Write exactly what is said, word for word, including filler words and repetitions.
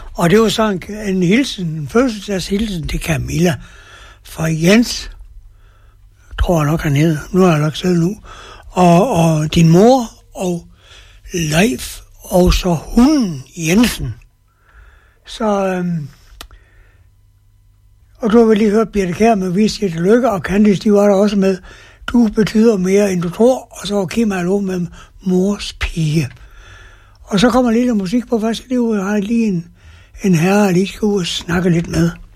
Og det var så en, en hilsen, en fødselsdags hilsen til Camilla fra Jens, tror jeg nok han hedder, nu har jeg nok selv nu, og, og din mor og Leif, og så hunden Jensen. Så, øhm, og du har vel lige hørt Birte Kjær med Vi siger tillykke, og Candice, de var der også med. Du betyder mere, end du tror, og så var Kim Hallo med Mors Pige. Og så kommer lidt af musik på første liv, og jeg har lige en, en herre, jeg lige skal ud og snakke lidt med.